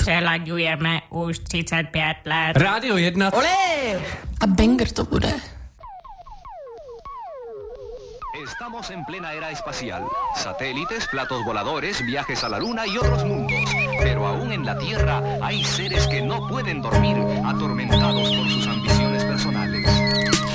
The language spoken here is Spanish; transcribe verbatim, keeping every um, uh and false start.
přelaďujeme už třicet pět let. Rádio jedna. Olé! A banger to bude. Estamos en plena era espacial. Satélites, platos voladores, viajes a la luna y otros mundos. Pero aún en la Tierra hay seres que no pueden dormir, atormentados por sus ambiciones personales.